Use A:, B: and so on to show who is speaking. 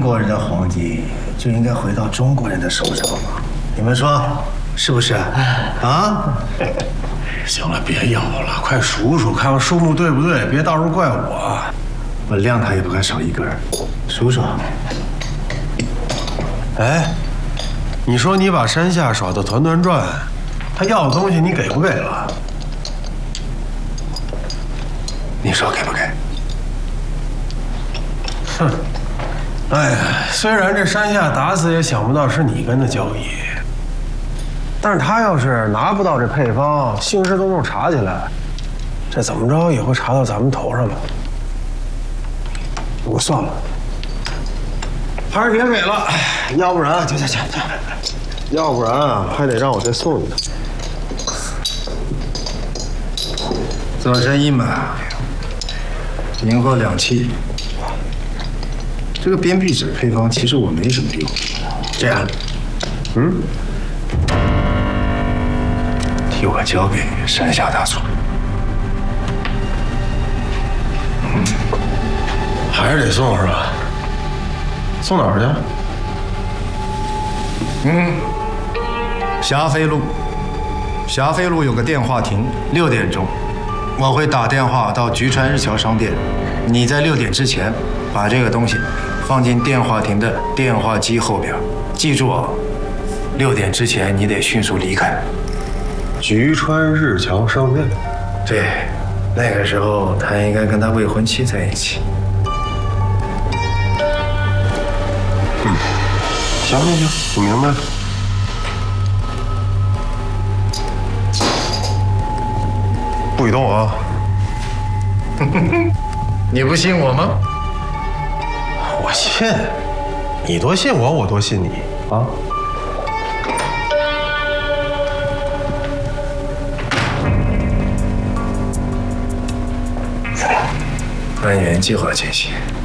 A: 国人的黄金就应该回到中国人的手上嘛？你们说是不是？啊？
B: 行了，别要了，快数数，看看数目对不对，别到时候怪我。
A: 我谅他也不敢少一根，数数。
B: 哎，你说你把山下耍得团团转，他要的东西你给不给了？
A: 你说给不给？
B: 哼，哎呀，虽然这山下打死也想不到是你跟他交易，但是他要是拿不到这配方，兴师动众查起来，这怎么着也会查到咱们头上的。我算了，还是别给了，要不然行，要不然啊还得让我再送一个。
A: 做生意嘛，赢过2期。这个编壁纸配方其实我没什么用，这样，替我交给山下大佐。
B: 还是得送是吧？送哪儿去？
A: 霞飞路有个电话亭，6点钟，我会打电话到菊川日桥商店。你在6点之前把这个东西放进电话亭的电话机后边，记住啊，6点之前你得迅速离开。
B: 菊川日桥商店。
A: 对，那个时候他应该跟他未婚妻在一起。
B: 行，我明白了。不许动啊！
A: 你不信我吗？
B: 我信，你多信我，我多信你啊！
A: 按原计划进行。